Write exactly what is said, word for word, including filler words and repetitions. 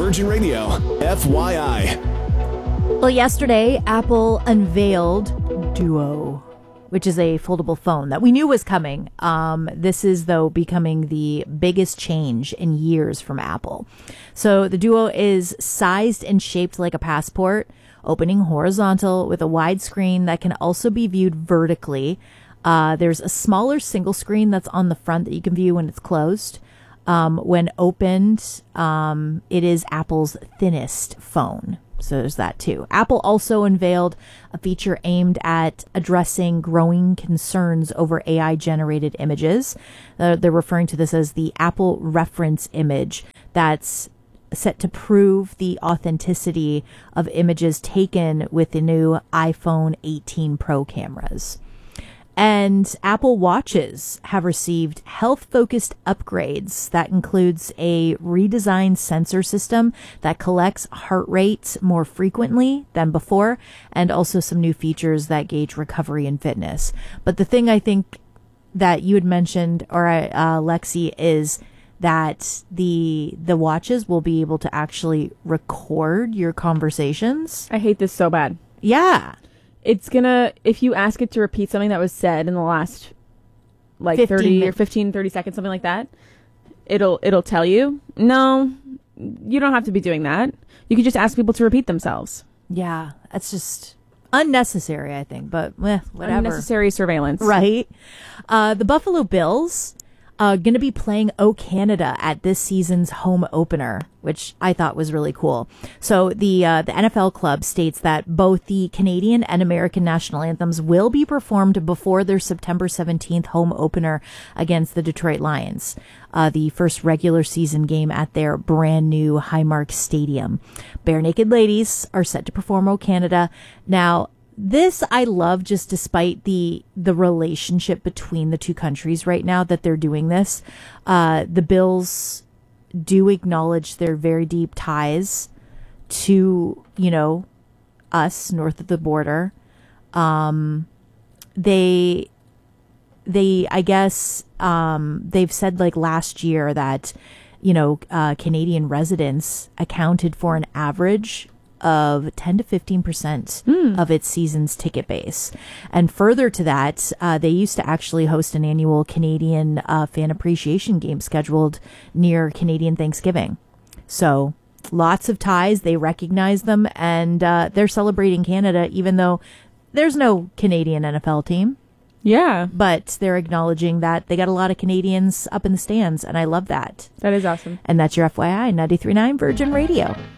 Virgin Radio, F Y I. Well, yesterday, Apple unveiled Duo, which is a foldable phone that we knew was coming. Um, this is, though, becoming the biggest change in years from Apple. So the Duo is sized and shaped like a passport, opening horizontal with a wide screen that can also be viewed vertically. Uh, there's a smaller single screen that's on the front that you can view when it's closed. Um, when opened, um, it is Apple's thinnest phone. So there's that too. Apple also unveiled a feature aimed at addressing growing concerns over A I-generated images. Uh, they're referring to this as the Apple reference image that's set to prove the authenticity of images taken with the new iPhone eighteen Pro cameras. And Apple Watches have received health-focused upgrades. That includes a redesigned sensor system that collects heart rate more frequently than before, and also some new features that gauge recovery and fitness. But the thing I think that you had mentioned, or uh, Lexi, is that the the watches will be able to actually record your conversations. I hate this so bad. Yeah. It's gonna, if you ask it to repeat something that was said in the last like thirty min- or fifteen, thirty seconds, something like that, it'll it'll tell you. No, you don't have to be doing that. You can just ask people to repeat themselves. Yeah, that's just unnecessary, I think, but eh, whatever. Unnecessary surveillance. Right. Uh, the Buffalo Bills uh, going to be playing O Canada at this season's home opener, which I thought was really cool. So the uh, the N F L club states that both the Canadian and American national anthems will be performed before their September seventeenth home opener against the Detroit Lions, uh, the first regular season game at their brand new Highmark Stadium. Bare Naked Ladies are set to perform O Canada. Now, this I love, just despite the the relationship between the two countries right now that they're doing this. Uh, the Bills do acknowledge their very deep ties to, you know, us north of the border. Um, they, they, I guess, um, they've said like last year that, you know, uh, Canadian residents accounted for an average of ten to fifteen percent mm. of its season's ticket base. And further to that, uh, they used to actually host an annual Canadian uh, fan appreciation game scheduled near Canadian Thanksgiving. So lots of ties. They recognize them, and uh, they're celebrating Canada, even though there's no Canadian N F L team. Yeah. But they're acknowledging that they got a lot of Canadians up in the stands, and I love that. That is awesome. And that's your F Y I, ninety-three point nine Virgin Radio.